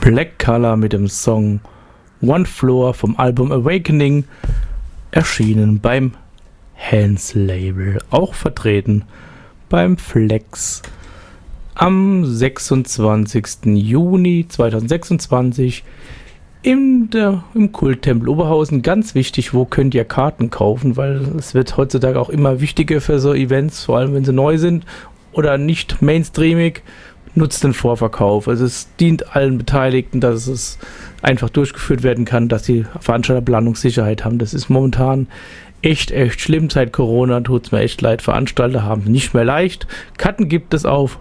Black Color mit dem Song One Floor vom Album Awakening, erschienen beim Hans Label, auch vertreten beim Flex am 26. Juni 2026 im Kulttempel Oberhausen. Ganz wichtig, wo könnt ihr Karten kaufen, weil es wird heutzutage auch immer wichtiger für so Events, vor allem wenn sie neu sind oder nicht mainstreamig. Nutzt den Vorverkauf. Also es dient allen Beteiligten, dass es einfach durchgeführt werden kann, dass die Veranstalter Planungssicherheit haben. Das ist momentan echt schlimm. Seit Corona tut es mir echt leid. Veranstalter haben es nicht mehr leicht. Karten gibt es auf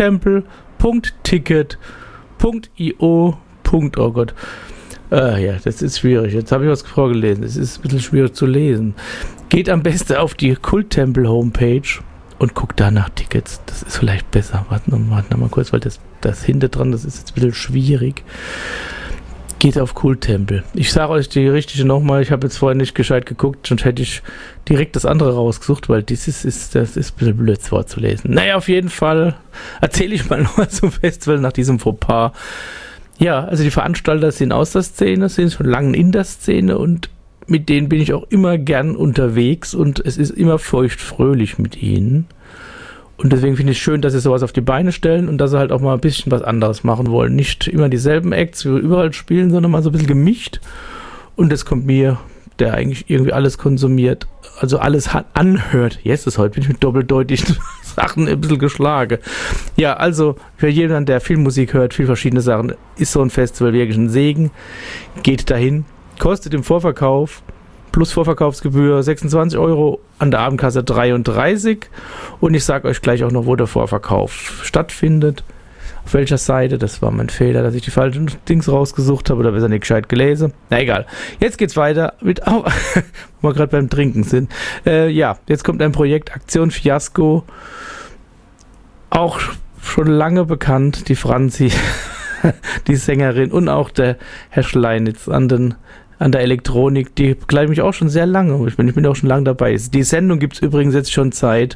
kulttempel.ticket.io. Oh Gott. Ja, das ist schwierig. Jetzt habe ich was vorgelesen. Es ist ein bisschen schwierig zu lesen. Geht am besten auf die Kulttempel-Homepage und guckt da nach Tickets. Das ist vielleicht besser. Warten wir mal kurz, weil das hinter dran, das ist jetzt ein bisschen schwierig. Geht auf Kulttempel. Ich sage euch die richtige nochmal. Ich habe jetzt vorher nicht gescheit geguckt, sonst hätte ich direkt das andere rausgesucht, weil das ist ein bisschen blöd vorzulesen. Naja, auf jeden Fall erzähle ich mal noch zum Festival nach diesem Fauxpas. Ja, also die Veranstalter sind aus der Szene, sind schon lange in der Szene und mit denen bin ich auch immer gern unterwegs und es ist immer feuchtfröhlich mit ihnen. Und deswegen finde ich es schön, dass sie sowas auf die Beine stellen und dass sie halt auch mal ein bisschen was anderes machen wollen. Nicht immer dieselben Acts, wie wir überall spielen, sondern mal so ein bisschen gemischt. Und das kommt mir, der eigentlich irgendwie alles konsumiert, also alles anhört. Jetzt ist heute, bin ich mit doppeldeutigen Sachen ein bisschen geschlagen. Ja, also für jemanden, der viel Musik hört, viel verschiedene Sachen, ist so ein Festival wirklich ein Segen. Geht dahin. Kostet im Vorverkauf plus Vorverkaufsgebühr 26 €, an der Abendkasse 33. Und ich sage euch gleich auch noch, wo der Vorverkauf stattfindet. Auf welcher Seite, das war mein Fehler, dass ich die falschen Dings rausgesucht habe oder besser nicht gescheit gelesen. Na egal. Jetzt geht's weiter mit, wo wir gerade beim Trinken sind. Ja, jetzt kommt ein Projekt, Aktion Fiasko. Auch schon lange bekannt, die Franzi, die Sängerin und auch der Herr Schleinitz an der Elektronik, die begleiten mich auch schon sehr lange. Ich bin auch schon lange dabei. Die Sendung gibt es übrigens jetzt schon seit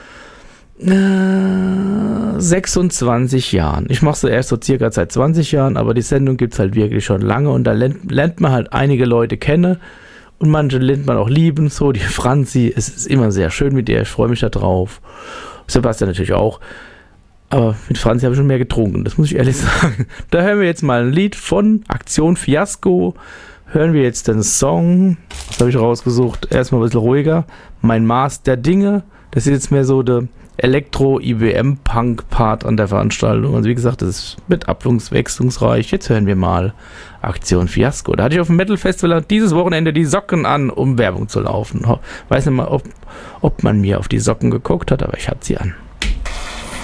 26 Jahren. Ich mache es erst so circa seit 20 Jahren, aber die Sendung gibt es halt wirklich schon lange und da lernt man halt einige Leute kennen und manche lernt man auch lieben. So, die Franzi, es ist immer sehr schön mit ihr, ich freue mich da drauf. Sebastian natürlich auch. Aber mit Franzi habe ich schon mehr getrunken, das muss ich ehrlich sagen. Da hören wir jetzt mal ein Lied von Aktion Fiasko. Hören wir jetzt den Song, was habe ich rausgesucht? Erstmal ein bisschen ruhiger. Mein Maß der Dinge. Das ist jetzt mehr so der Elektro-IBM-Punk-Part an der Veranstaltung. Also wie gesagt, das ist mit abwechslungsreich. Jetzt hören wir mal Aktion Fiasko. Da hatte ich auf dem Metal Festival dieses Wochenende die Socken an, um Werbung zu laufen. Weiß nicht mal, ob man mir auf die Socken geguckt hat, aber ich hatte sie an.